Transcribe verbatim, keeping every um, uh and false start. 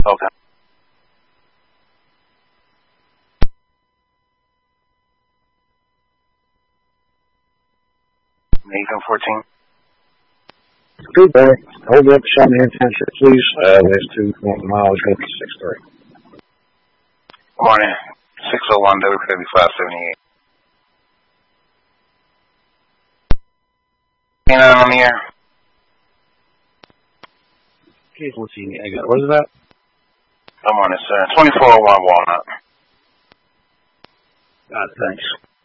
Okay. Nathan fourteen. Good boy. Hold up, show me attention, please. Uh, there's two miles at six three. Morning. six oh one W fifty-five seventy-eight. Canine on the air. Okay, fourteen. What is that? Good morning, sir. twenty-four oh one Walnut. God, thanks.